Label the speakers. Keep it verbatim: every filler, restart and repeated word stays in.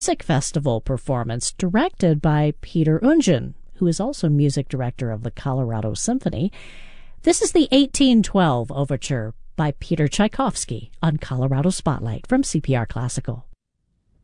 Speaker 1: Music Festival performance directed by Peter Ungen, who is also music director of the Colorado Symphony. This is the eighteen twelve Overture by Peter Tchaikovsky on Colorado Spotlight from C P R Classical.